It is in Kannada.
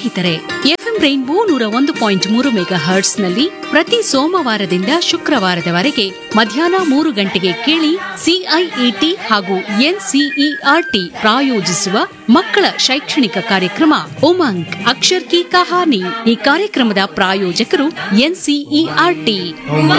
ಸ್ನೇಹಿತರೆ, ಎಫ್ಎಂ ರೈನ್ಬೋ 101.3 ಮೆಗಾ ಹರ್ಟ್ಸ್ ನಲ್ಲಿ ಪ್ರತಿ ಸೋಮವಾರದಿಂದ ಶುಕ್ರವಾರದವರೆಗೆ ಮಧ್ಯಾಹ್ನ 3 ಗಂಟೆಗೆ ಕೇಳಿ ಸಿಐಇಟಿ ಹಾಗೂ ಎನ್ಸಿಇಆರ್ಟಿ ಪ್ರಾಯೋಜಿಸುವ ಮಕ್ಕಳ ಶೈಕ್ಷಣಿಕ ಕಾರ್ಯಕ್ರಮ ಉಮಂಗ್ ಅಕ್ಷರ್ ಕಿ ಕಹಾನಿ. ಈ ಕಾರ್ಯಕ್ರಮದ ಪ್ರಾಯೋಜಕರು ಎನ್ಸಿಇಆರ್ಟಿ.